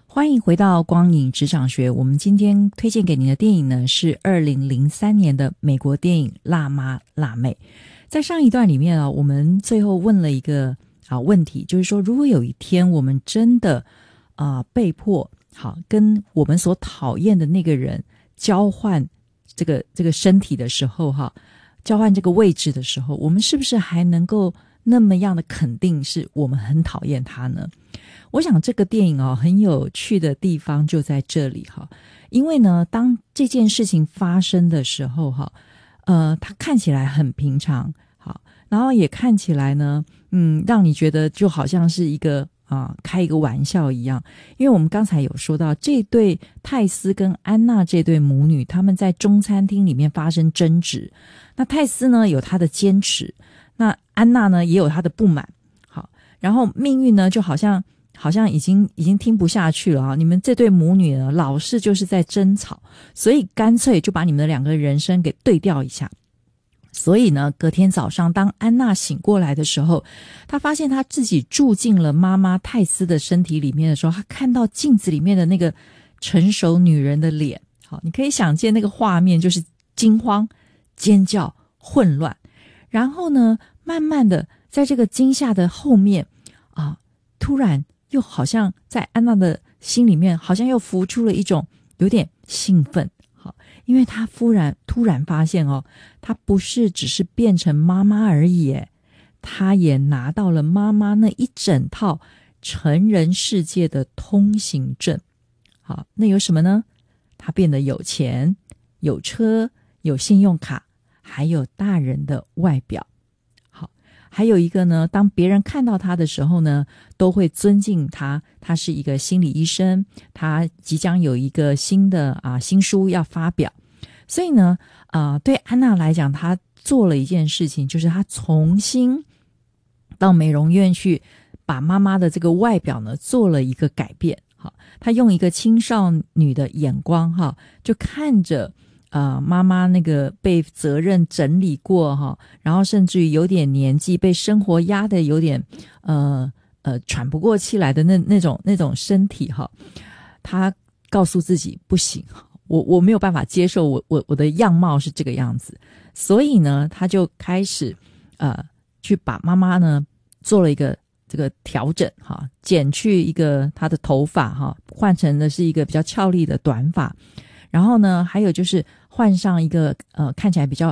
欢迎回到光影职场学。我们今天推荐给您的电影呢是2003年的美国电影《辣妈辣妹》。在上一段里面我们最后问了一个问题，就是说如果有一天我们真的被迫跟我们所讨厌的那个人交换这个身体的时候交换这个位置的时候，我们是不是还能够那么样的肯定是我们很讨厌他呢？我想这个电影很有趣的地方就在这里因为呢当这件事情发生的时候它看起来很平常然后也看起来呢让你觉得就好像是一个开一个玩笑一样。因为我们刚才有说到这对泰斯跟安娜这对母女，他们在中餐厅里面发生争执，那泰斯呢有他的坚持，那安娜呢也有她的不满。然后命运呢就好像已经听不下去了你们这对母女呢老是就是在争吵，所以干脆就把你们的两个人生给对调一下。所以呢隔天早上当安娜醒过来的时候，她发现她自己住进了妈妈泰斯的身体里面的时候，她看到镜子里面的那个成熟女人的脸。你可以想见那个画面就是惊慌、尖叫、混乱，然后呢慢慢的在这个惊吓的后面突然又好像在安娜的心里面好像又浮出了一种有点兴奋，因为她突然发现她不是只是变成妈妈而已她也拿到了妈妈那一整套成人世界的通行证。那有什么呢？她变得有钱、有车、有信用卡，还有大人的外表。还有一个呢，当别人看到他的时候呢，都会尊敬他，他是一个心理医生，他即将有一个新的新书要发表。所以呢对安娜来讲，她做了一件事情，就是她重新到美容院去把妈妈的这个外表呢做了一个改变。她用一个青少女的眼光就看着妈妈那个被责任整理过然后甚至于有点年纪，被生活压得有点喘不过气来的那种身体她告诉自己不行，我没有办法接受我的样貌是这个样子。所以呢她就开始去把妈妈呢做了一个这个调整剪去一个她的头发换成的是一个比较俏丽的短发，然后呢还有就是换上一个看起来比较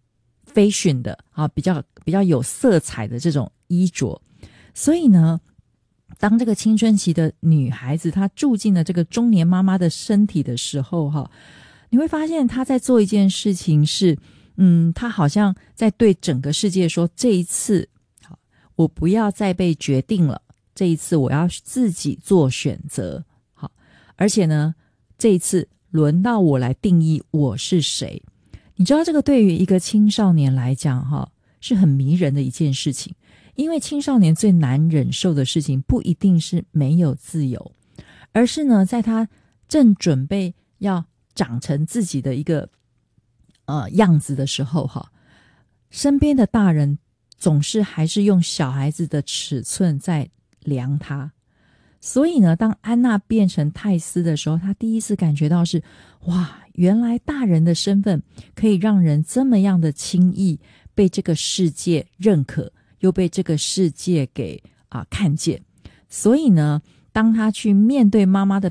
fashion 的比较有色彩的这种衣着。所以呢当这个青春期的女孩子她住进了这个中年妈妈的身体的时候你会发现她在做一件事情是她好像在对整个世界说，这一次我不要再被决定了，这一次我要自己做选择。而且呢这一次轮到我来定义我是谁。你知道这个对于一个青少年来讲是很迷人的一件事情。因为青少年最难忍受的事情不一定是没有自由，而是呢在他正准备要长成自己的一个样子的时候身边的大人总是还是用小孩子的尺寸在量他。所以呢当安娜变成泰斯的时候，她第一次感觉到是哇，原来大人的身份可以让人这么样的轻易被这个世界认可，又被这个世界给看见。所以呢当她去面对妈妈的